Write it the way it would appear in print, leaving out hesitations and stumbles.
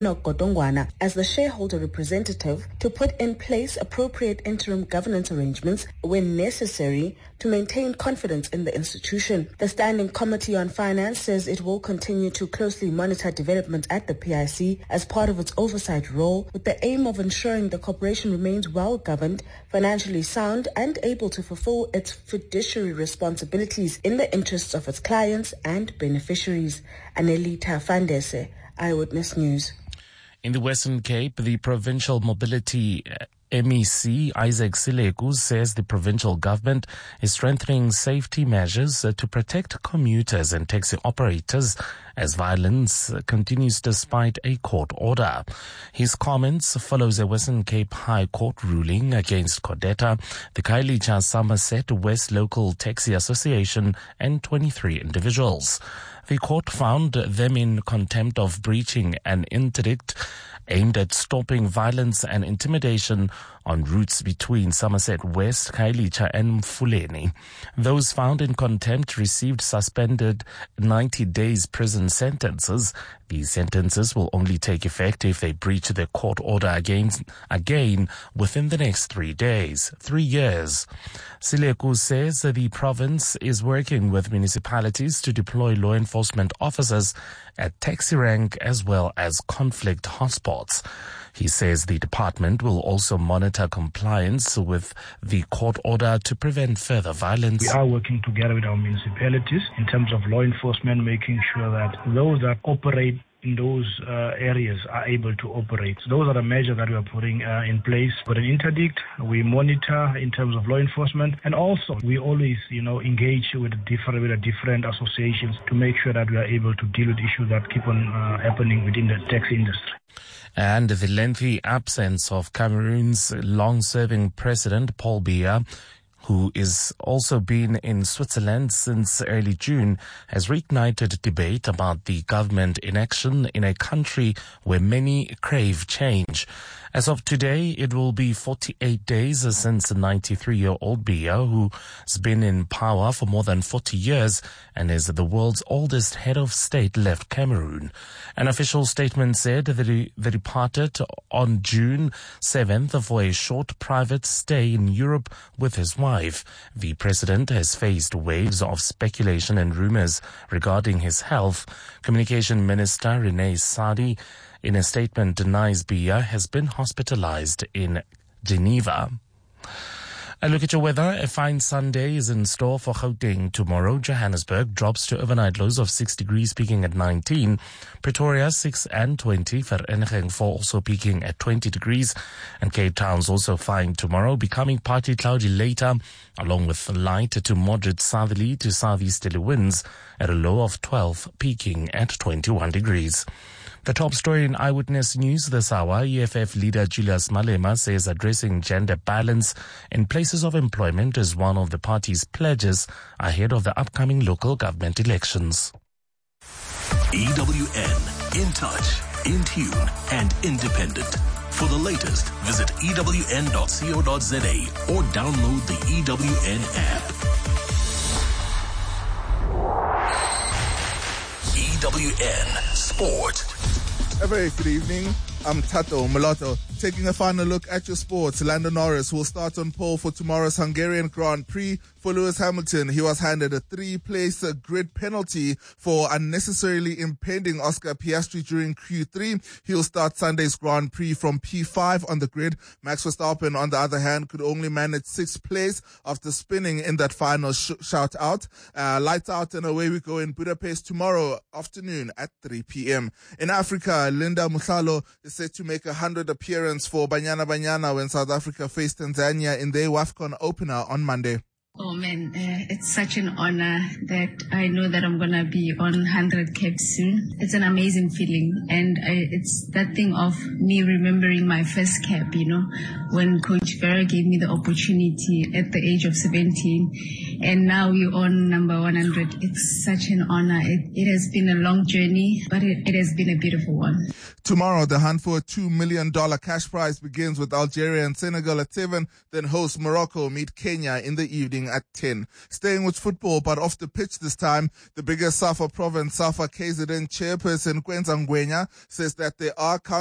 Godongwana as the shareholder representative to put in place appropriate interim governance arrangements when necessary to maintain confidence in the institution. The Standing Committee on Finance says it will continue to closely monitor development at the PIC as part of its oversight role, with the aim of ensuring the corporation remains well governed, financially sound, and able to fulfill its fiduciary responsibilities in the interests of its clients and beneficiaries. Anelita Fandese, Eyewitness News. In the Western Cape, the Provincial Mobility MEC Isaac Sileku says the provincial government is strengthening safety measures to protect commuters and taxi operators as violence continues despite a court order. His comments follows a Western Cape High Court ruling against Codeta, the Khayelitsha Somerset West Local Taxi Association, and 23 individuals. The court found them in contempt of breaching an interdict aimed at stopping violence and intimidation on routes between Somerset West, Khayelitsha and Mfuleni. Those found in contempt received suspended 90 days prison sentences. These sentences will only take effect if they breach the court order again within the next 3 years. Sileku says that the province is working with municipalities to deploy law enforcement officers at taxi rank as well as conflict hotspots. He says the department will also monitor compliance with the court order to prevent further violence. We are working together with our municipalities in terms of law enforcement, making sure that those that operate in those areas are able to operate. So those are the measures that we are putting in place. For an interdict, we monitor in terms of law enforcement, and also we always, engage with the different associations to make sure that we are able to deal with issues that keep on happening within the taxi industry. And the lengthy absence of Cameroon's long-serving president, Paul Biya, who is also been in Switzerland since early June, has reignited debate about the government inaction in a country where many crave change. As of today, it will be 48 days since the 93-year-old Biya, who's been in power for more than 40 years and is the world's oldest head of state, left Cameroon. An official statement said that he departed on June 7th for a short private stay in Europe with his wife. The president has faced waves of speculation and rumors regarding his health. Communication Minister Renee Sadi, in a statement, denies Biya has been hospitalized in Geneva. A look at your weather. A fine Sunday is in store for Gauteng tomorrow. Johannesburg drops to overnight lows of 6 degrees, peaking at 19. Pretoria 6 and 20. Vereeniging 4 also peaking at 20 degrees. And Cape Town's also fine tomorrow, becoming partly cloudy later, along with light to moderate southerly to southeasterly winds at a low of 12, peaking at 21 degrees. The top story in Eyewitness News this hour, EFF leader Julius Malema says addressing gender balance in places of employment is one of the party's pledges ahead of the upcoming local government elections. EWN, in touch, in tune, and independent. For the latest, visit ewn.co.za or download the EWN app. EWN Sport. A very good evening. I'm Tato Mulatto. Taking a final look at your sports, Lando Norris will start on pole for tomorrow's Hungarian Grand Prix. For Lewis Hamilton, he was handed a 3-place grid penalty for unnecessarily impeding Oscar Piastri during Q3. He'll start Sunday's Grand Prix from P5 on the grid. Max Verstappen, on the other hand, could only manage 6th place after spinning in that final shout out. Lights out and away we go in Budapest tomorrow afternoon at 3 p.m. In Africa, Linda Muhlalo is set to make a 100 appearance for Banyana Banyana when South Africa face Tanzania in their WAFCON opener on Monday. Oh man, it's such an honor that I know that I'm going to be on 100 caps soon. It's an amazing feeling, and it's that thing of me remembering my first cap, when Coach Vera gave me the opportunity at the age of 17. and now we're on number 100. It's such an honor. It has been a long journey, but it has been a beautiful one. Tomorrow, the hunt for a $2 million cash prize begins with Algeria and Senegal at 7, then host Morocco meet Kenya in the evening at 10. Staying with football, but off the pitch this time, the biggest SAFA province, SAFA KZN chairperson Kwenza Ngwenya, says that there are